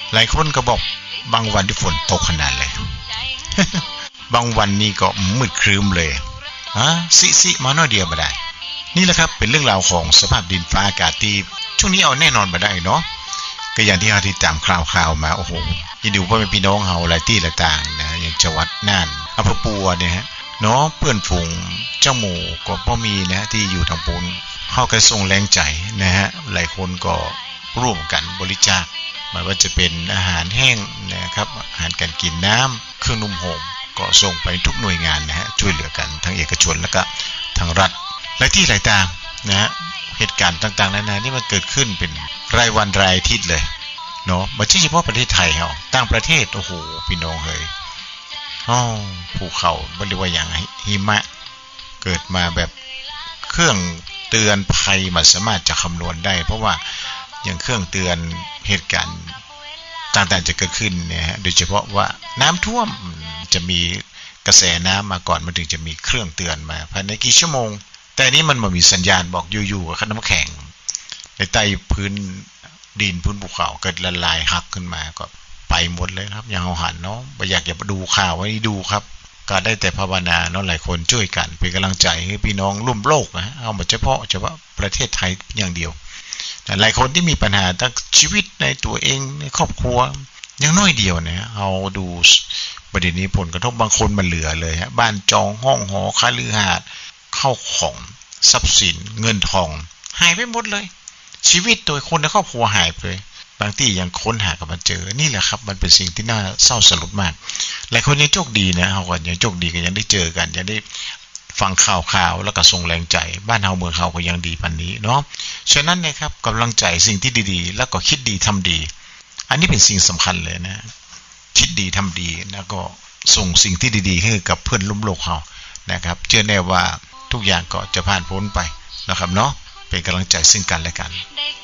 หลายคนก็บอกบางวันที่ฝนตกขนาดเลย บางวันนี่ก็มืดครึ้มเลยสิมาหน่อยเดียวบ่ได้นี่แหละครับเป็นเรื่องราวของสภาพดินฟ้าอากาศที่ช่วงนี้เอาแน่นอนบ่ได้เนาะก็อย่างที่เราติดตามข่าวมาโอ้โหยินดีพ่อแม่พี่น้องเฮาหลายที่หลายต่างนะอย่างจังหวัดน่านอำเภอปัวเนี่ยฮะเนาะเพื่อนฝูงเจ้าหมู่ก็บ่มีนะที่อยู่ทางปูนเฮาก็ส่งแรงใจนะฮะหลายคนก็ร่วมกันบริจาคไม่ว่าจะเป็นอาหารแห้งนะครับอาหารการกินน้ำเครื่องนุ่มห่มก็ส่งไปทุกหน่วยงานนะฮะช่วยเหลือกันทั้งเอกชนแล้วก็ทางรัฐหลายที่หลายทางนะฮะเหตุการณ์ต่างๆนานาที่มันเกิดขึ้นเป็นรายวันรายอาทิตย์เลยเนาะไม่ใช่เฉพาะประเทศไทยเฮาต่างประเทศโอ้โหพี่น้องเฮ้ยภูเขาบ่เรียกว่าอย่างหิมะเกิดมาแบบเครื่องเตือนภัยมันสามารถจะคำนวณได้เพราะว่าอย่างเครื่องเตือนเหตุการณ์ต่างๆจะเกิดขึ้นเนี่ยฮะโดยเฉพาะว่าน้ำท่วมจะมีกระแสน้ำมาก่อนมันถึงจะมีเครื่องเตือนมาภายในกี่ชั่วโมงแต่นี้มันบ่มีสัญญาณบอกอยู่ๆกับน้ำแข็งในใต้พื้นดินพื้นภูเขาเกิดละลายหักขึ้นมาก็ไปหมดเลยครับอย่างเอาหันเนาะบ่อยากจะดูข่าวไว้ดูครับก็ได้แต่ภาวนาเนาะหลายคนช่วยกันเป็นกำลังใจให้พี่น้องร่วมโลกนะเอาเฉพาะประเทศไทยอย่างเดียวแต่หลายคนที่มีปัญหาทั้งชีวิตในตัวเองในครอบครัวยังน้อยเดียวนะเอาดูประเด็นนี้ผลกระทบบางคนมันเหลือเลยฮะบ้านจองห้องหอคฤหาสน์เข้าของทรัพย์สินเงินทองหายไปหมดเลยชีวิตโดยคนในครอบครัวหายไปบางที่ยังค้นหากันมาเจอนี่แหละครับมันเป็นสิ่งที่น่าเศร้าสลดมากหลายคนยังโชคดีนะเฮาก็ยังโชคดีก็ยังได้เจอกันยังได้ฟังข่าวแล้วก็ส่งแรงใจบ้านเฮาเมืองเฮาก็ยังดีปานนี้เนาะฉะนั้นนะครับกำลังใจสิ่งที่ดีๆแล้วก็คิดดีทำดีอันนี้เป็นสิ่งสำคัญเลยนะคิดดีทำดีแล้วก็ส่งสิ่งที่ดีๆให้กับเพื่อนร่วมโลกเฮานะครับเชื่อแน่ว่าทุกอย่างก็จะผ่านพ้นไปนะครับเนาะเป็นกำลังใจซึ่งกันและกัน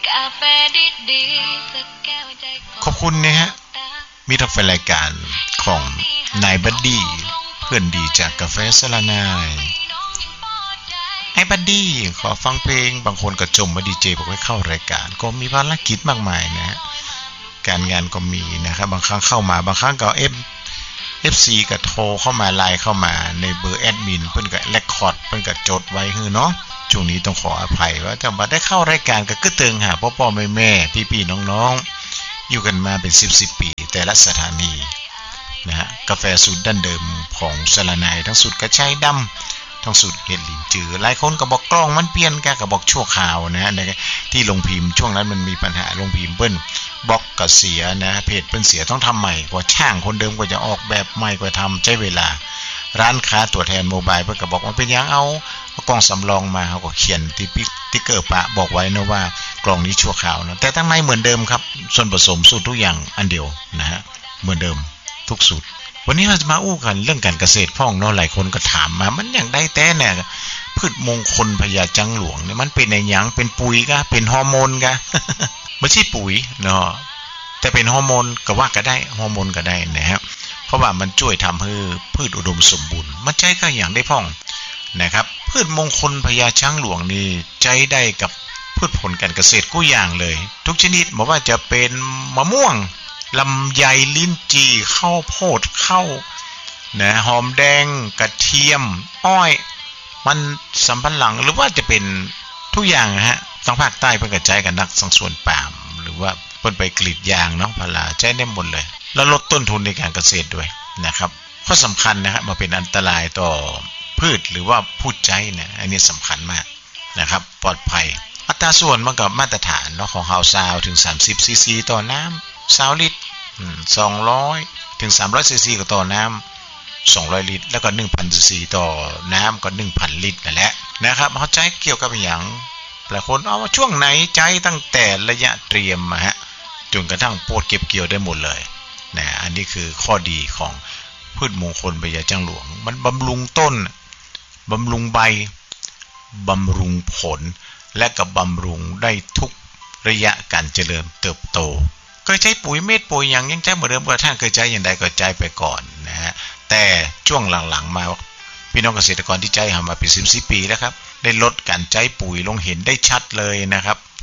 ขอบคุณนะฮะมีทักแฟนรายการของนายบัดดี้เพื่อนดีจากกาแฟสลานายไอ้บัดดี้ขอฟังเพลงบางคนก็จมมาดีเจบอกให้เข้ารายการก็มีภารกิจมากมายนะฮะการงานก็มีนะครับบางครั้งเข้ามาบางครั้งก็FC ก็โทรเข้ามาไลน์เข้ามาในเบอร์แอดมินเพิ่นก็เรคคอร์ดเพิ่นก็จดไว้คือเนาะช่วงนี้ต้องขออภัยว่าถ้าบ่ได้เข้ารายการก็กึ่เติงหาพ่อๆแม่ๆพี่ๆน้องๆอยู่กันมาเป็น10ปีแต่ละสถานีนะฮะกาแฟสูตรดั้งเดิมของสลานายทั้งสูตรกระชายดำทั้งสูตรเห็ดหลินจือหลายคนก็บอกกล้องมันเปลี่ยนก็บอกชั่วคราวนะที่ลงพิมพ์ช่วงนั้นมันมีปัญหาลงพิมพ์เปิ้นบล็อกก็เสียนะเพจเปิ้นเสียต้องทำใหม่กว่าช่างคนเดิมกว่าจะออกแบบใหม่กว่าทำใช้เวลาร้านค้าตัวแทนโมบายเพิ่นก็บอกว่าเป็นยังเอากล้องสำรองมาเขาก็เขียนติ๊กเกอร์ปะบอกไว้นะว่ากล่องนี้ชั่วคราวนะแต่ทั้งในเหมือนเดิมครับส่วนผสมสูตรทุกอย่างอันเดียวนะฮะเหมือนเดิมทุกสูตรวันนี้เราจะมาอู้กันเรื่องการเกษตรพ่องเนาะหลายคนก็ถามมามันอย่างได้แต่เนี่ยพืชมงคลพญาจังหลวงเนี่ยมันเป็นในหยังเป็นปุ๋ยกะเป็นฮอร์โมนกะ ไม่ใช่ปุ๋ยเนาะแต่เป็นฮอร์โมนก็ว่าก็ได้ฮอร์โมนก็ได้นะครับเพราะว่ามันช่วยทำให้พืชอุดมสมบูรณ์มันใช้ก็อย่างได้พ่องนะครับพืชมงคลพญาช้างหลวงนี่ใช้ได้กับพืชผลการเกษตรกู้อย่างเลยทุกชนิดบอกว่าจะเป็นมะม่วงลำไยลิ้นจี่ข้าวโพดข้าวนะหอมแดงกระเทียมอ้อยมันสำปะหลังหรือว่าจะเป็นทุกอย่างฮะทางภาคใต้เพิ่นก็ใช้กันนักสังส่วนปาล์มหรือว่าเพิ่นไปกรีดยางเนาะพาราใช้ได้หมดเลยแล้วลดต้นทุนในการเกษตรด้วยนะครับข้อสำคัญนะครับมาเป็นอันตรายต่อพืชหรือว่าผู้ใช้เนี่ยอันนี้สำคัญมากนะครับปลอดภัยอัตราส่วนมันกับมาตรฐานเนาะของเฮาซาวถึง30ซีซีต่อน้ำ20ลิตร200ถึง300ซีซีก็ต่อน้ำ200ลิตรแล้วก็ 1,000 ซีซีต่อน้ำก็ 1,000 ลิตรนั่นแหละนะครับเขาใช้เกี่ยวกับอย่างหลายคนเอาว่าช่วงไหนใช้ตั้งแต่ระยะเตรียมฮะจนกระทั่งโพดเก็บเกี่ยวได้หมดเลยนะอันนี้คือข้อดีของพืชมงคลพญาจังหลวงมันบำรุงต้นบำรุงใบบำรุงผลและก็บำรุงได้ทุกระยะการเจริญเติบโตเคยใช้ปุ๋ยเม็ดปุ๋ยยังใช้เหมือนเดิมกระทั่งเคยใช้อย่างใดก็ใช้ไปก่อนนะฮะแต่ช่วงหลังๆมาพี่น้องเกษตรกรที่ใช้มาเป็น10 ปีแล้วครับได้ลดการใช้ปุ๋ยลงเห็นได้ชัดเลยนะครับ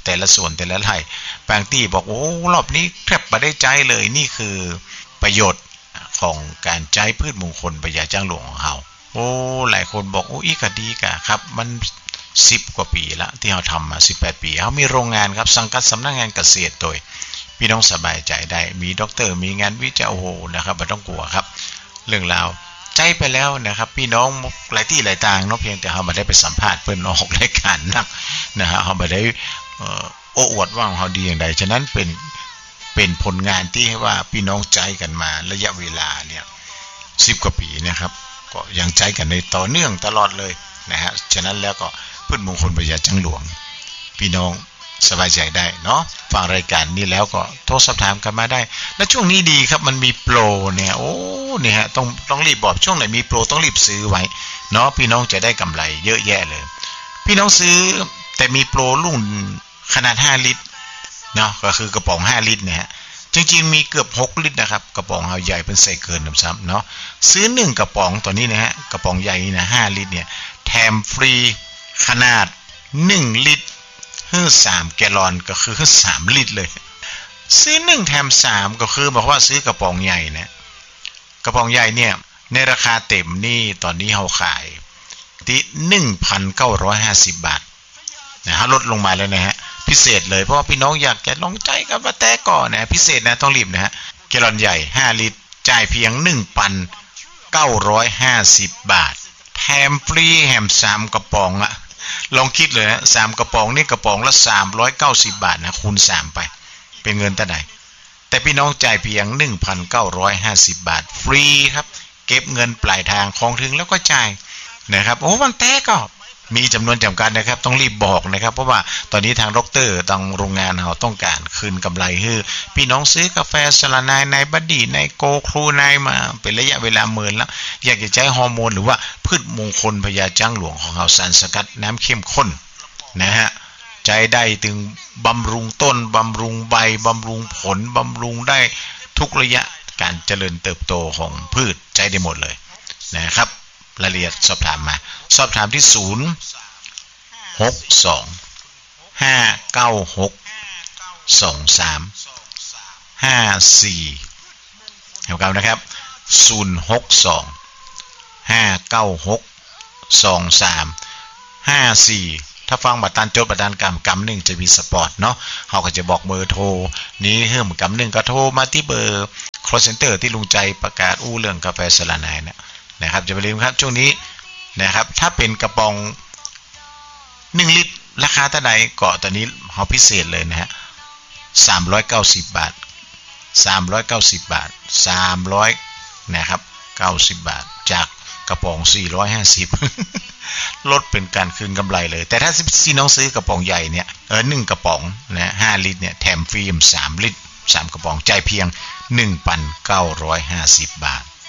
แต่ละส่วนแต่ละไร่บางที่บอกโอ้รอบนี้แทบไม่ได้ใจเลยนี่คือประโยชน์ของการใช้พืชมงคลพญาจ้างหลวงของเราโอ้หลายคนบอกโอ้อีกดีกะครับมัน10 กว่าปีละที่เราทำมา18 ปีเขามีโรงงานครับสังกัดสำนักงานเกษตรโดยพี่น้องสบายใจได้มีด็อกเตอร์มีงานวิจัยโอ้โหนะครับไม่ต้องกลัวครับเรื่องราวใจไปแล้วนะครับพี่น้องหลายที่หลายทางเนาะเพียงแต่เขาไม่ได้ไปสัมภาษณ์เพื่อนออกรายการนักนะฮะเขาไม่ได้โอ้อวดว่าเขาดีอย่างใดฉะนั้นเป็นผลงานที่ให้ว่าพี่น้องใจกันมาระยะเวลาเนี่ย10 กว่าปีนะครับก็ยังใจกันในต่อเนื่องตลอดเลยนะฮะฉะนั้นแล้วก็พืชมงคลพญาจ้างหลวงพี่น้องสบายใจได้เนาะฟังรายการนี้แล้วก็โทรสอบถามกันมาได้และช่วงนี้ดีครับมันมีโปรเนี่ยโอ้เนี่ยฮะต้องรีบบอกช่วงไหนมีโปรต้องรีบซื้อไว้เนาะพี่น้องจะได้กำไรเยอะแยะเลยพี่น้องซื้อแต่มีโปรรุ่นขนาด5 ลิตรเนาะก็คือกระป๋อง5 ลิตรเนี่ยฮะจริงๆมีเกือบ6 ลิตรนะครับกระป๋องเอาใหญ่เป็นใส่เกินซ้ำเนาะซื้อ1 กระป๋องตัวนี้นะฮะกระป๋องใหญ่นี่นะ5 ลิตรเนี่ยแถมฟรีขนาด1 ลิตร3 แกลลอนก็คือ3 ลิตรเลยซื้อ1แถม3ก็คือบอกว่าซื้อกระป๋องใหญ่นะกระป๋องใหญ่เนี่ยในราคาเต็มนี่ตอนนี้เขาขายที่ 1,950 บาทนะฮะลดลงมาแล้วนะฮะพิเศษเลยเพราะว่าพี่น้องอยากจะลองใจกับว่าแต่ก่อนนะพิเศษนะต้องรีบนะฮะแกลลอนใหญ่5 ลิตรจ่ายเพียง 1,950 บาทแถมฟรีแถม3 กระป๋องอะลองคิดเลยนะ3 กระป๋องนี่กระป๋องละ390 บาทนะคูณ3ไปเป็นเงินเท่าไหร่แต่พี่น้องจ่ายเพียง 1,950 บาทฟรีครับเก็บเงินปลายทางของถึงแล้วก็จ่ายนะครับโอ้วันแต่ก็มีจำนวนจำกัดนะครับต้องรีบบอกนะครับเพราะว่าตอนนี้ทางด็อกเตอร์ทางโรงงานเขาต้องการคืนกำไรให้พี่น้องซื้อกาแฟสลานายในบัดดี้ในโกครูนายมาเป็นระยะเวลาเมินแล้วอยากจะใช้ฮอร์โมนหรือว่าพืชมงคลพญาจ้างหลวงของเราสารสกัดน้ำเข้มข้นนะฮะใจได้ถึงบำรุงต้นบำรุงใบบำรุงผลบำรุงได้ทุกระยะการเจริญเติบโตของพืชใจได้หมดเลยนะครับรายละเอียดสอบถามมาสอบถามที่062-596-2354เอากันนะครับ062-596-2354ถ้าฟังบัตรตันโจทย์บัตรตันกำหนึ่งจะมีสปอร์ตเนาะเขาก็จะบอกเบอร์โทรนี้เพิ่มกำหนึ่งก็โทรมาที่เบอร์ call center ที่ลุงใจประกาศเรื่องกาแฟสลานายนะครับจะไปลืมครับช่วงนี้นะครับถ้าเป็นกระป๋อง1 ลิตรราคาเท่าไหร่ก็ตอนนี้เขาพิเศษเลยนะฮะ390 บาท390 บาท300นะครับ90 บาทจากกระป๋อง450ลดเป็นการคืนกำไรเลยแต่ถ้าซีน้องซื้อกระป๋องใหญ่เนี่ย1 กระป๋องนะ5 ลิตรเนี่ยแถมฟรี3 ลิตร3 กระป๋องจ่ายเพียง 1,950 บาท